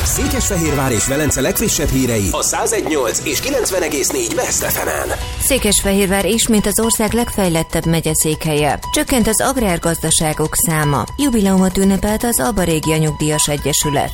Székesfehérvár és Velence legfrissebb hírei a 101.8 és 90.4 Best FM-en. Székesfehérvár ismét az ország legfejlettebb megyeszékhelye. Csökkent az agrárgazdaságok száma. Jubileumot ünnepelt az Alba Régia Nyugdíjas Egyesület.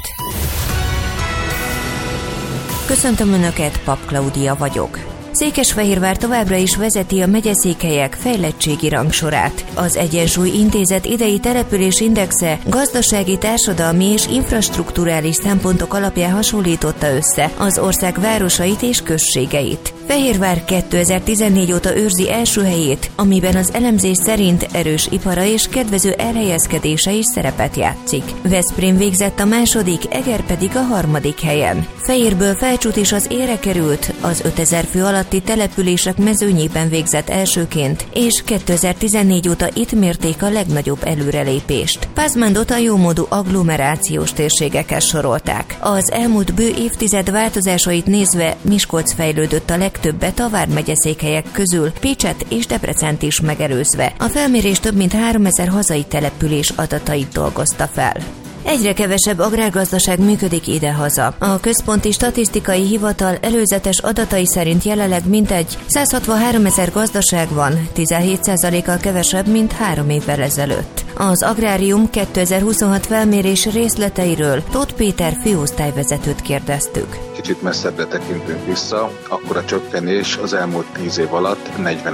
Köszöntöm Önöket, Pap Klaudia vagyok. Székesfehérvár továbbra is vezeti a megyeszékhelyek fejlettségi rangsorát. Az Egyensúly Intézet idei településindexe gazdasági, társadalmi és infrastrukturális szempontok alapján hasonlította össze az ország városait és községeit. Fehérvár 2014 óta őrzi első helyét, amiben az elemzés szerint erős ipara és kedvező elhelyezkedése is szerepet játszik. Veszprém végzett a második, Eger pedig a harmadik helyen. Fehérből Felcsút is az élre került, az 5000 fő alatti települések mezőnyében végzett elsőként, és 2014 óta itt mérték a legnagyobb előrelépést. Pázmándot a jómódú agglomerációs térségekhez sorolták. Az elmúlt bő évtized változásait nézve Miskolc fejlődött a legtöbbet a vármegyeszékhelyek közül, Pécset és Debrecent is megelőzve. A felmérés több mint 3000 hazai település adatait dolgozta fel. Egyre kevesebb agrárgazdaság működik idehaza. A Központi Statisztikai Hivatal előzetes adatai szerint jelenleg mintegy 163 000 gazdaság van, 17%-kal kevesebb, mint 3 évvel ezelőtt. Az Agrárium 2026 felmérés részleteiről Tóth Péter főosztályvezetőt kérdeztük. Kicsit messzebbre tekintünk vissza, akkor a csökkenés az elmúlt 10 év alatt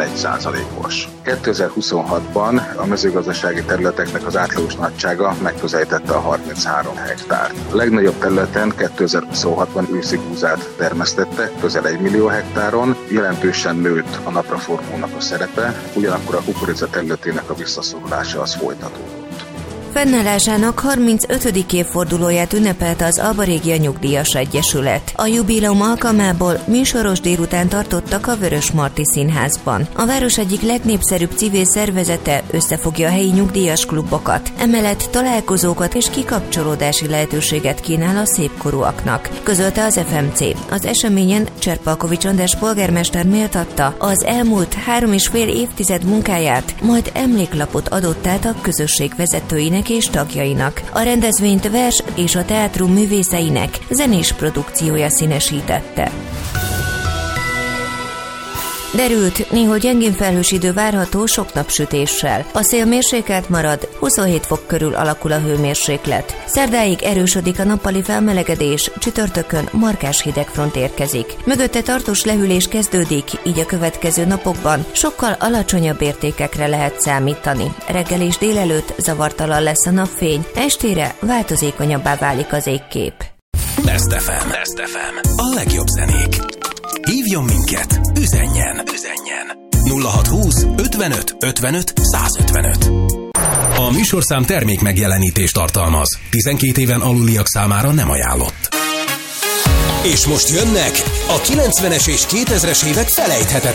41%-os. 2026-ban a mezőgazdasági területeknek az átlagos nagysága megközelítette a 33 hektárt. A legnagyobb területen 2026-ban őszi búzát termesztettek, közel 1 millió hektáron, jelentősen nőtt a napraforgónak a szerepe, ugyanakkor a kukorica területének a visszaszorulása az folytatódott. Fennállásának 35. évfordulóját ünnepelte az Alba Régia Nyugdíjas Egyesület. A jubileum alkalmából műsoros délután tartottak a Vörösmarty Színházban. A város egyik legnépszerűbb civil szervezete összefogja a helyi nyugdíjas klubokat. Emellett találkozókat és kikapcsolódási lehetőséget kínál a szépkorúaknak, közölte az FMC. Az eseményen Cserpalkovics András polgármester méltatta az elmúlt 3,5 évtized munkáját, majd emléklapot adott át a közösség vezetőinek és tagjainak. A rendezvényt vers és a teátrum művészeinek zenés produkciója színesítette. Derült, néhol gyengén felhős idő várható sok napsütéssel. A szél mérsékelt marad, 27 fok körül alakul a hőmérséklet. Szerdáig erősödik a nappali felmelegedés, csütörtökön markás hidegfront érkezik. Mögötte tartós lehűlés kezdődik, így a következő napokban sokkal alacsonyabb értékekre lehet számítani. Reggel és délelőtt zavartalan lesz a napfény, estére változékonyabbá válik az égkép. Best FM. Best FM. A legjobb zenék. Hívjon minket, üzenjen 0620 55 55 155. A műsorszám termék megjelenítést tartalmaz. 12 éven aluliak számára nem ajánlott. És most jönnek a 90-es és 2000-es évek felejthetetlen